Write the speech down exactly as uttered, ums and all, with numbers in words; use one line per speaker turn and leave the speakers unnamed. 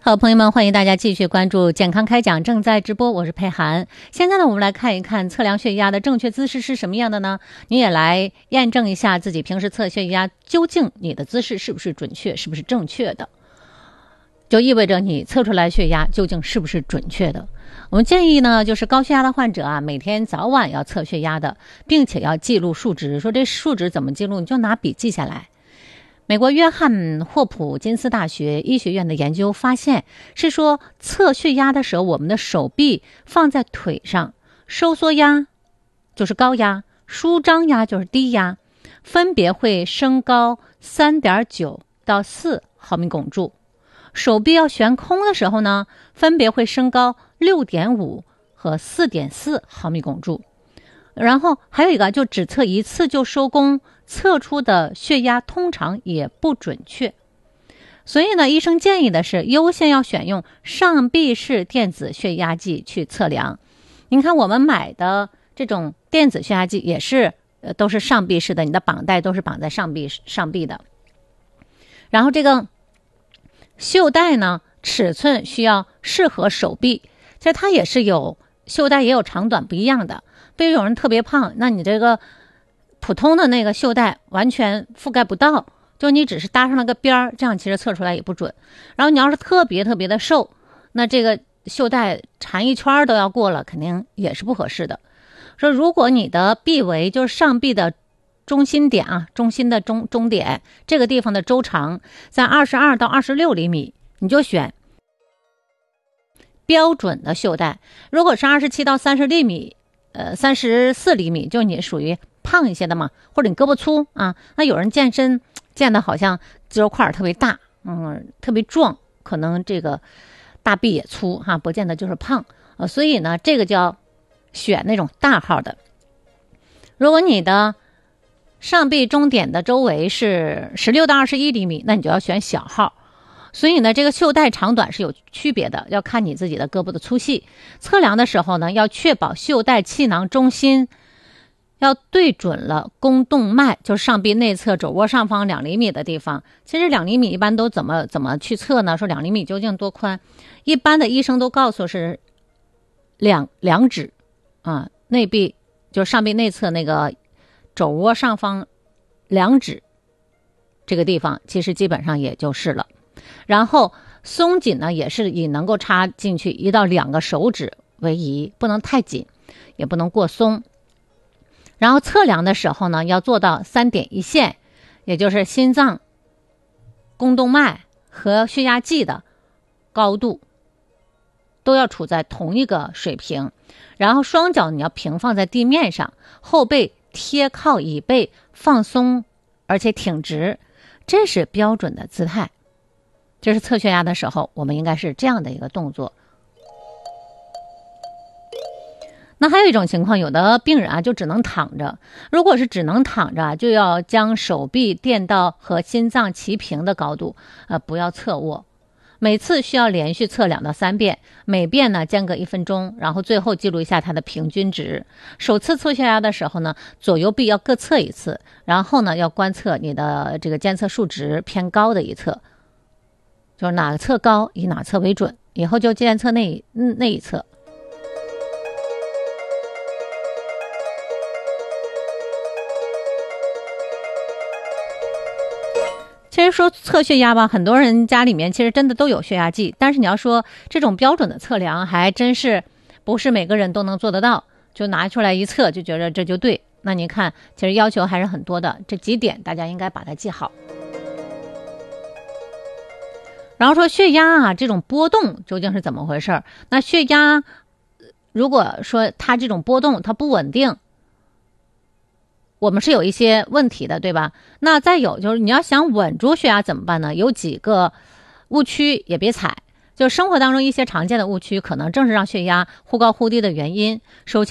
好，朋友们，欢迎大家继续关注健康开讲，正在直播，我是佩涵。现在呢，我们来看一看测量血压的正确姿势是什么样的呢？你也来验证一下自己平时测血压究竟你的姿势是不是准确，是不是正确的，就意味着你测出来血压究竟是不是准确的。我们建议呢，就是高血压的患者啊，每天早晚要测血压的，并且要记录数值。说这数值怎么记录，你就拿笔记下来。美国约翰霍普金斯大学医学院的研究发现，是说测血压的时候，我们的手臂放在腿上，收缩压就是高压，舒张压就是低压，分别会升高 三点九 到四毫米汞柱。手臂要悬空的时候呢，分别会升高 六点五 和 四点四毫米汞柱。然后还有一个，就只测一次就收工，测出的血压通常也不准确。所以呢，医生建议的是优先要选用上臂式电子血压计去测量。您看我们买的这种电子血压计也是呃都是上臂式的，你的绑带都是绑在上臂上臂的。然后这个袖带呢，尺寸需要适合手臂，其实它也是有袖带也有长短不一样的。对于有人特别胖，那你这个普通的那个袖带完全覆盖不到，就你只是搭上了个边儿，这样其实测出来也不准。然后你要是特别特别的瘦，那这个袖带缠一圈都要过了，肯定也是不合适的。说如果你的臂围就是上臂的中心点啊，中心的中中点这个地方的周长在二十二到二十六厘米，你就选标准的袖带。如果是二十七到三十厘米，呃，三十四厘米，就你属于胖一些的嘛，或者你胳膊粗啊，那有人健身健的好像肌肉块特别大，嗯，特别壮，可能这个大臂也粗哈，不见得就是胖呃，所以呢，这个就要选那种大号的。如果你的上臂中点的周围是十六到二十一厘米，那你就要选小号。所以呢，这个袖带长短是有区别的，要看你自己的胳膊的粗细。测量的时候呢，要确保袖带气囊中心要对准了肱动脉，就是上臂内侧肘窝上方两厘米的地方。其实两厘米一般都怎么怎么去测呢？说两厘米究竟多宽？一般的医生都告诉是两两指啊，内臂就是上臂内侧那个肘窝上方两指这个地方，其实基本上也就是了。然后松紧呢，也是以能够插进去一到两个手指为宜，不能太紧，也不能过松。然后测量的时候呢，要做到三点一线，也就是心脏、肱动脉和血压计的高度都要处在同一个水平。然后双脚你要平放在地面上，后背贴靠椅背，放松而且挺直，这是标准的姿态。这是测血压的时候，我们应该是这样的一个动作。那还有一种情况，有的病人啊就只能躺着。如果是只能躺着，就要将手臂垫到和心脏齐平的高度，呃，不要侧卧。每次需要连续测两到三遍，每遍呢间隔一分钟，然后最后记录一下它的平均值。首次测血压的时候呢，左右臂要各测一次，然后呢要观测你的这个监测数值偏高的一侧。就是哪个侧高以哪侧为准，以后就监测那那一侧。其实说测血压吧，很多人家里面其实真的都有血压计，但是你要说这种标准的测量，还真是不是每个人都能做得到，就拿出来一测就觉得这就对。那你看，其实要求还是很多的，这几点大家应该把它记好。然后说血压啊，这种波动究竟是怎么回事？那血压如果说它这种波动它不稳定，我们是有一些问题的，对吧？那再有就是你要想稳住血压怎么办呢？有几个误区也别踩，就生活当中一些常见的误区，可能正是让血压忽高忽低的原因。首先